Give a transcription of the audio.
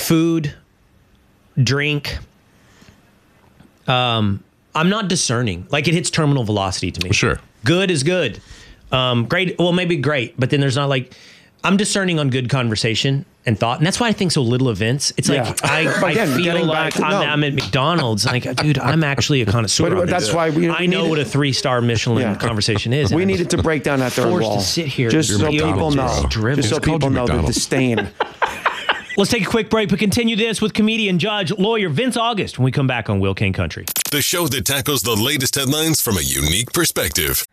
food, drink. I'm not discerning. Like, it hits terminal velocity to me. Sure. Good is good. Great. Well, maybe great, but then there's not like, I'm discerning on good conversation and thought. And that's why I think so little events. It's like, I feel like I'm at McDonald's. Like, dude, I'm actually a connoisseur. But that's why I know what a 3-star Michelin conversation is. We needed to break down that third wall. Forced to sit here. Just so people know. Just so people know the disdain. Let's take a quick break, but continue this with comedian, judge, lawyer Vince August when we come back on Will King Country. The show that tackles the latest headlines from a unique perspective.